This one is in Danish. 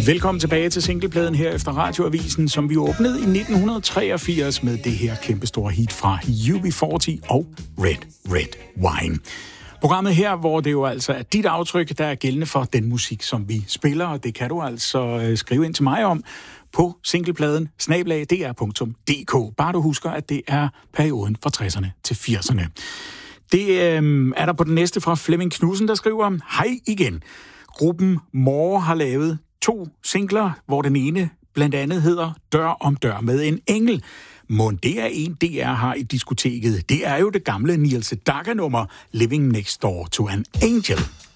Velkommen tilbage til singlepladen her efter Radioavisen, som vi åbnede i 1983 med det her kæmpestore hit fra UB40 og Red Wine. Programmet her, hvor det jo altså er dit aftryk, der er gældende for den musik, som vi spiller, og det kan du altså skrive ind til mig om på singlepladen @dr.dk. Bare du husker, at det er perioden fra 60'erne til 80'erne. Det er der på den næste fra Flemming Knudsen, der skriver: Hej igen. Gruppen More har lavet 2 singler, hvor den ene blandt andet hedder Dør om dør med en engel. Mon det er en DR har i diskoteket. Det er jo det gamle Niels Sedaka-nummer Living Next Door to an Angel.